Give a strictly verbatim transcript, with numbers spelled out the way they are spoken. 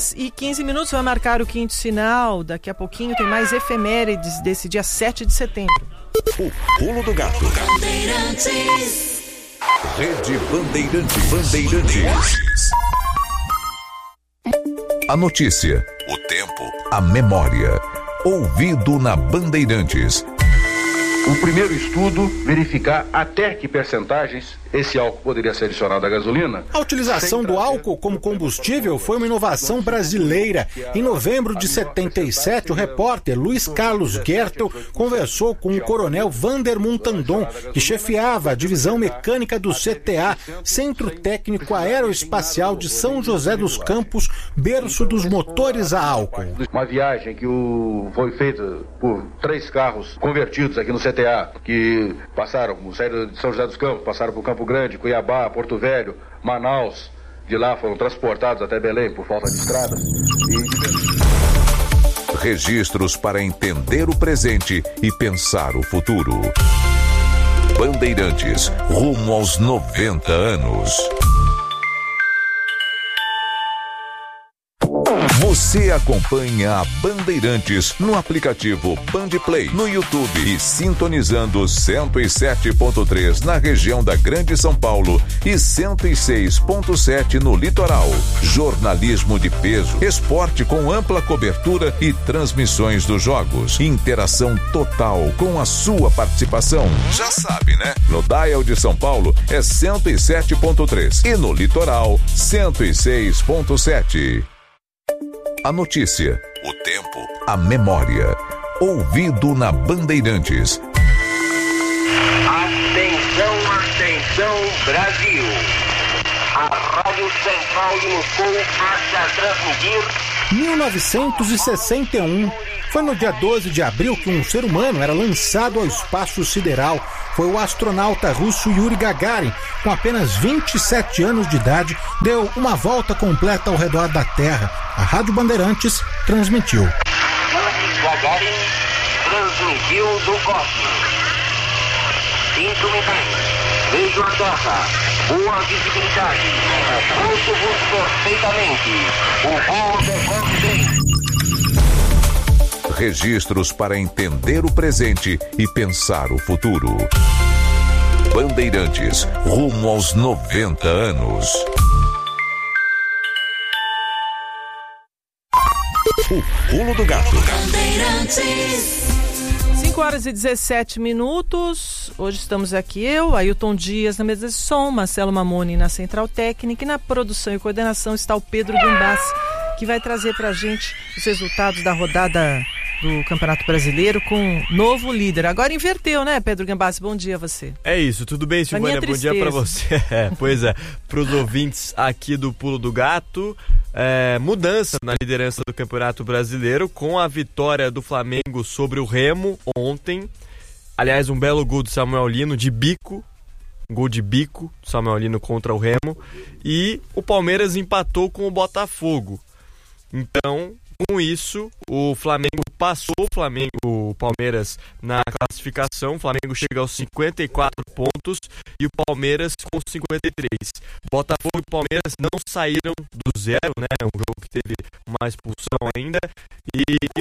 horas e quinze minutos, vai marcar o quinto sinal. Daqui a pouquinho tem mais efemérides desse dia sete de setembro. O Pulo do Gato. Bandeirantes. Rede Bandeirantes. Bandeirantes. A notícia, o tempo, a memória. Ouvido na Bandeirantes. O primeiro estudo, verificar até que percentagens esse álcool poderia ser adicionado à gasolina. A utilização do álcool como combustível foi uma inovação brasileira. Em novembro de setenta e sete, o repórter Luiz Carlos Gertel conversou com o coronel Vander Muntandon, que chefiava a divisão mecânica do C T A, Centro Técnico Aeroespacial de São José dos Campos, berço dos motores a álcool. Uma viagem que o... foi feita por três carros convertidos aqui no C T A, que passaram, saíram de São José dos Campos, passaram por Campo Grande, Cuiabá, Porto Velho, Manaus. De lá foram transportados até Belém por falta de estrada. E... Registros para entender o presente e pensar o futuro. Bandeirantes, rumo aos noventa anos. Você acompanha a Bandeirantes no aplicativo Bandplay, no YouTube e sintonizando cento e sete ponto três na região da Grande São Paulo e cento e seis ponto sete no litoral. Jornalismo de peso, esporte com ampla cobertura e transmissões dos jogos. Interação total com a sua participação. Já sabe, né? No dial de São Paulo é cento e sete ponto três e no litoral cento e seis ponto sete. A notícia, o tempo, a memória. Ouvido na Bandeirantes. Atenção, atenção, Brasil. A Rádio Central de Moscou passa a transmitir... mil novecentos e sessenta e um. Foi no dia doze de abril que um ser humano era lançado ao espaço sideral. Foi o astronauta russo Yuri Gagarin, com apenas vinte e sete anos de idade, deu uma volta completa ao redor da Terra. A Rádio Bandeirantes transmitiu. Yuri Gagarin transmitiu do cosmos. Sinto-me bem. Vejo a Terra. Boa visibilidade. Ouço-vos perfeitamente. O voo decorre bem. Registros para entender o presente e pensar o futuro. Bandeirantes, rumo aos noventa anos. O Pulo do Gato. cinco horas e dezessete minutos. Hoje estamos aqui eu, Ailton Dias na mesa de som, Marcelo Mamoni na central técnica, e na produção e coordenação está o Pedro Gambassi, que vai trazer pra gente os resultados da rodada do Campeonato Brasileiro com novo líder. Agora inverteu, né, Pedro Gambassi? Bom dia a você. É isso, tudo bem, Silvânia? Bom dia pra você. É, pois é, pros ouvintes aqui do Pulo do Gato, é, mudança na liderança do Campeonato Brasileiro com a vitória do Flamengo sobre o Remo ontem. Aliás, um belo gol do Samuel Lino de bico, gol de bico do Samuel Lino contra o Remo, e o Palmeiras empatou com o Botafogo. Então, com isso, o Flamengo passou o Flamengo, o Palmeiras na classificação. O Flamengo chega aos cinquenta e quatro pontos e o Palmeiras com cinquenta e três. Botafogo e Palmeiras não saíram do zero, né? Um jogo que teve uma expulsão ainda. E